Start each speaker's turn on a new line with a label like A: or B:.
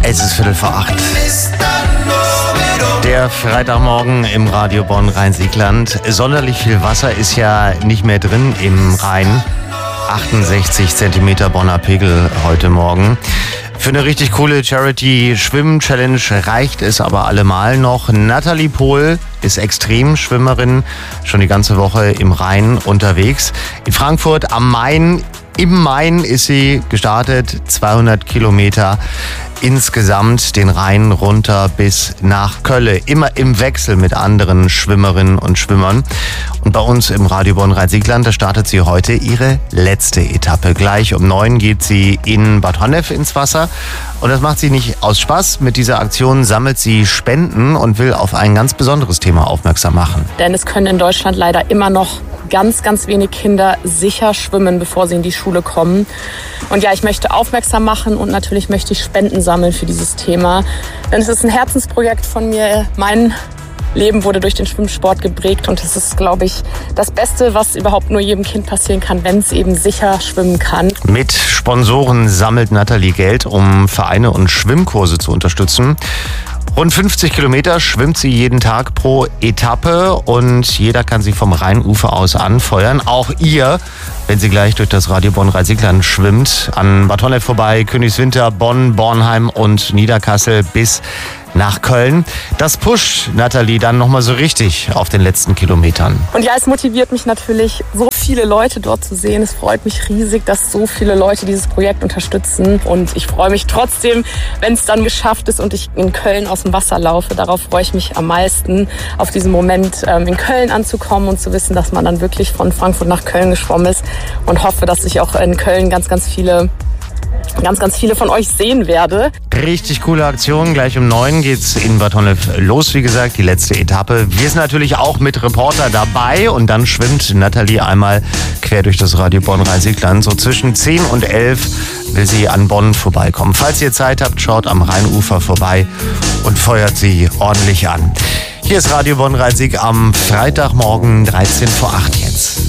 A: Es ist 7:45. Der Freitagmorgen im Radio Bonn-Rhein-Sieg-Land. Sonderlich viel Wasser ist ja nicht mehr drin im Rhein. 68 Zentimeter Bonner Pegel heute Morgen. Für eine richtig coole Charity-Schwimm-Challenge reicht es aber allemal noch. Nathalie Pohl ist Extremschwimmerin, schon die ganze Woche im Rhein unterwegs. In Frankfurt am Main. Im Main ist sie gestartet, 200 Kilometer insgesamt den Rhein runter bis nach Kölle. Immer im Wechsel mit anderen Schwimmerinnen und Schwimmern. Und bei uns im Radio Bonn-Rhein-Sieg-Land, da startet sie heute ihre letzte Etappe. Gleich um 9 geht sie in Bad Honnef ins Wasser. Und das macht sie nicht aus Spaß. Mit dieser Aktion sammelt sie Spenden und will auf ein ganz besonderes Thema aufmerksam machen.
B: Denn es können in Deutschland leider immer noch ganz, ganz wenig Kinder sicher schwimmen, bevor sie in die Schule kommen. Und ja, ich möchte aufmerksam machen und natürlich möchte ich Spenden sammeln für dieses Thema. Denn es ist ein Herzensprojekt von mir. Mein Leben wurde durch den Schwimmsport geprägt und es ist, glaube ich, das Beste, was überhaupt nur jedem Kind passieren kann, wenn es eben sicher schwimmen kann.
A: Mit Sponsoren sammelt Nathalie Geld, um Vereine und Schwimmkurse zu unterstützen. Rund 50 Kilometer schwimmt sie jeden Tag pro Etappe und jeder kann sie vom Rheinufer aus anfeuern. Auch ihr, wenn sie gleich durch das Radio Bonn-Rhein-Sieg-Land schwimmt, an Bad Honnef vorbei, Königswinter, Bonn, Bornheim und Niederkassel bis nach Köln. Das pusht Nathalie dann nochmal so richtig auf den letzten Kilometern.
B: Und ja, es motiviert mich natürlich, so viele Leute dort zu sehen. Es freut mich riesig, dass so viele Leute dieses Projekt unterstützen. Und ich freue mich trotzdem, wenn es dann geschafft ist und ich in Köln aus dem Wasser laufe. Darauf freue ich mich am meisten, auf diesen Moment in Köln anzukommen und zu wissen, dass man dann wirklich von Frankfurt nach Köln geschwommen ist. Und hoffe, dass ich auch in Köln ganz viele von euch sehen werde.
A: Richtig coole Aktion. Gleich um 9 geht's in Bad Honnef los, wie gesagt, die letzte Etappe. Wir sind natürlich auch mit Reporter dabei und dann schwimmt Nathalie einmal quer durch das Radio Bonn-Rhein-Sieg-Land. So zwischen 10 und 11 will sie an Bonn vorbeikommen. Falls ihr Zeit habt, schaut am Rheinufer vorbei und feuert sie ordentlich an. Hier ist Radio Bonn-Rhein-Sieg am Freitagmorgen 7:13 jetzt.